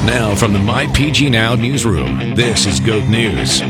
Now from the MyPG Now newsroom, this is GOAT News.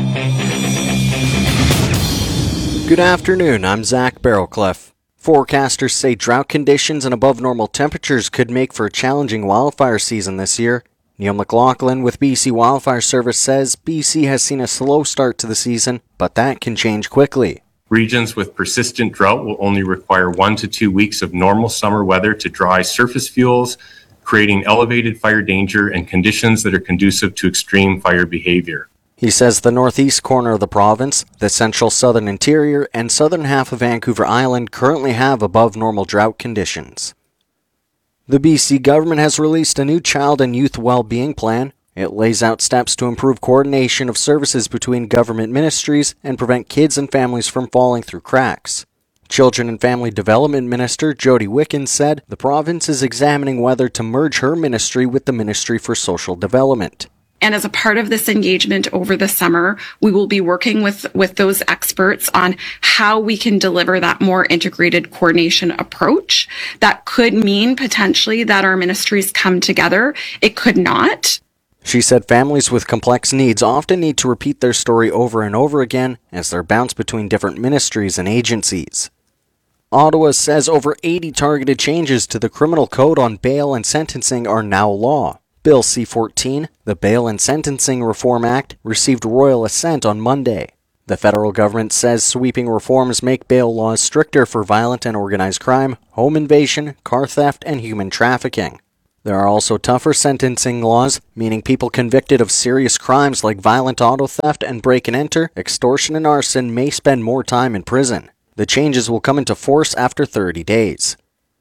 Good afternoon, I'm Zach Barrowcliff. Forecasters say drought conditions and above normal temperatures could make for a challenging wildfire season this year. Neil McLaughlin with BC Wildfire Service says BC has seen a slow start to the season, but that can change quickly. Regions with persistent drought will only require 1 to 2 weeks of normal summer weather to dry surface fuels, creating elevated fire danger and conditions that are conducive to extreme fire behavior. He says the northeast corner of the province, the central southern interior, and southern half of Vancouver Island currently have above normal drought conditions. The BC government has released a new child and youth well-being plan. It lays out steps to improve coordination of services between government ministries and prevent kids and families from falling through cracks. Children and Family Development Minister Jody Wickens said the province is examining whether to merge her ministry with the Ministry for Social Development. And as a part of this engagement over the summer, we will be working with those experts on how we can deliver that more integrated coordination approach. That could mean potentially that our ministries come together. It could not. She said families with complex needs often need to repeat their story over and over again as they're bounced between different ministries and agencies. Ottawa says over 80 targeted changes to the criminal code on bail and sentencing are now law. Bill C-14, the Bail and Sentencing Reform Act, received royal assent on Monday. The federal government says sweeping reforms make bail laws stricter for violent and organized crime, home invasion, car theft, and human trafficking. There are also tougher sentencing laws, meaning people convicted of serious crimes like violent auto theft and break-and-enter, extortion, and arson may spend more time in prison. The changes will come into force after 30 days.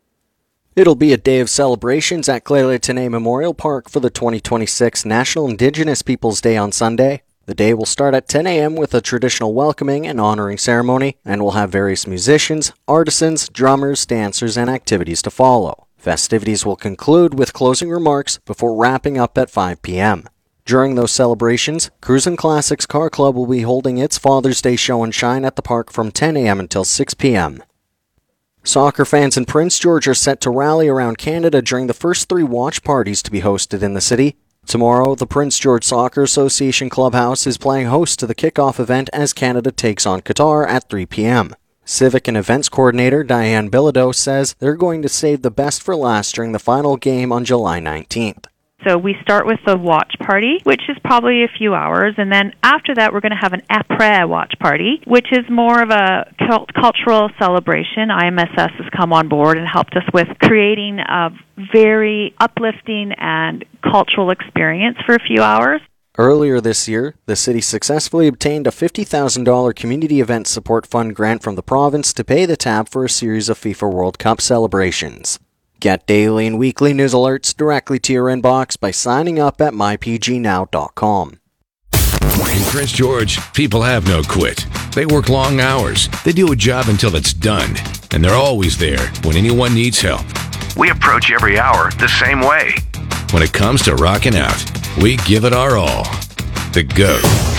It'll be a day of celebrations at Clairlitane Memorial Park for the 2026 National Indigenous Peoples Day on Sunday. The day will start at 10 a.m. with a traditional welcoming and honoring ceremony, and will have various musicians, artisans, drummers, dancers, and activities to follow. Festivities will conclude with closing remarks before wrapping up at 5 p.m. During those celebrations, Cruisin' Classics Car Club will be holding its Father's Day show and shine at the park from 10 a.m. until 6 p.m. Soccer fans in Prince George are set to rally around Canada during the first 3 watch parties to be hosted in the city. Tomorrow, the Prince George Soccer Association Clubhouse is playing host to the kickoff event as Canada takes on Qatar at 3 p.m. Civic and Events Coordinator Diane Bilodeau says they're going to save the best for last during the final game on July 19th. So we start with the watch party, which is probably a few hours, and then after that we're going to have an après watch party, which is more of a cultural celebration. IMSS has come on board and helped us with creating a very uplifting and cultural experience for a few hours. Earlier this year, the city successfully obtained a $50,000 Community Event Support Fund grant from the province to pay the tab for a series of FIFA World Cup celebrations. Get daily and weekly news alerts directly to your inbox by signing up at mypgnow.com. In Prince George, people have no quit. They work long hours. They do a job until it's done. And they're always there when anyone needs help. We approach every hour the same way. When it comes to rocking out, we give it our all. The GOAT.